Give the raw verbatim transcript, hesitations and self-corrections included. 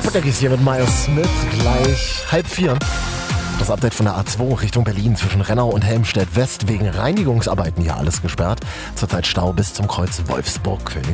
Sputnik ist hier mit Miles Smith, gleich halb vier. Das Update von der A zwei Richtung Berlin zwischen Rennau und Helmstedt West. Wegen Reinigungsarbeiten hier alles gesperrt. Zurzeit Stau bis zum Kreuz Wolfsburg-Königsberg.